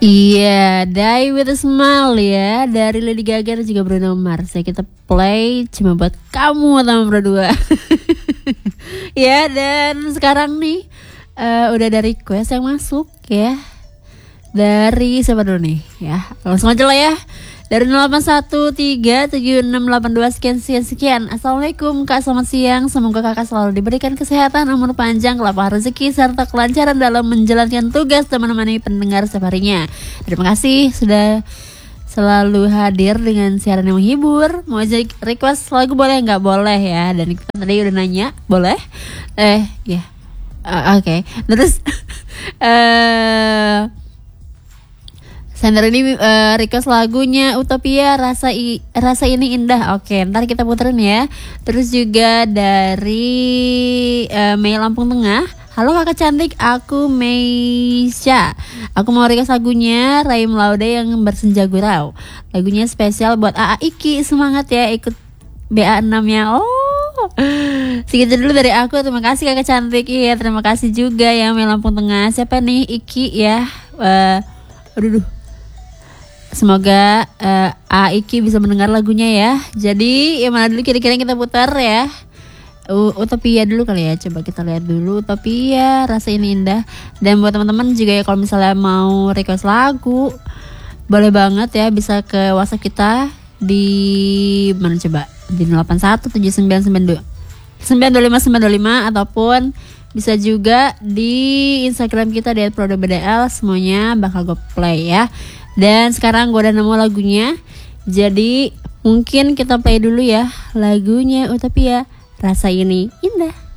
Iya, Die With A Smile ya, dari Lady Gaga dan juga Bruno Mars. Ya, kita play cuma buat kamu teman berdua. Ya, dan sekarang nih udah ada request yang masuk ya. Dari siapa dulu nih ya? Langsung aja lah ya. Dari 08137682 sekian. Assalamualaikum Kak, selamat siang. Semoga kakak selalu diberikan kesehatan, umur panjang, kelapangan rezeki, serta kelancaran dalam menjalankan tugas dan menemani pendengar setiap harinya. Terima kasih sudah selalu hadir dengan siaran yang menghibur. Mau aja request lagu boleh nggak? Boleh ya. Dan kita tadi udah nanya boleh. Ya. Oke. Terus Sender ini request lagunya Utopia, rasa ini indah. Oke, ntar kita puterin ya. Terus juga dari Mei Lampung Tengah. Halo kakak cantik, aku Meisha. Aku mau request lagunya Raim Laude yang Bersenja Gurau. Lagunya spesial buat AA Iki. Semangat ya, ikut BA6 ya. Oh, segitu dulu dari aku. Terima kasih kakak cantik. Iya, terima kasih juga ya Mei Lampung Tengah. Siapa nih Iki ya? Aduh. Semoga Aiki bisa mendengar lagunya ya. Jadi yang mana dulu kira-kira kita putar ya? Utopia dulu kali ya. Coba kita lihat dulu Utopia, rasa ini indah. Dan buat teman-teman juga ya, kalau misalnya mau request lagu, boleh banget ya, bisa ke WhatsApp kita di mana coba? Di 817992925 ataupun bisa juga di Instagram kita di @prodobdl. Semuanya bakal gue play ya. Dan sekarang gue udah nemu lagunya. Jadi mungkin kita play dulu ya lagunya Utopia, rasa ini indah.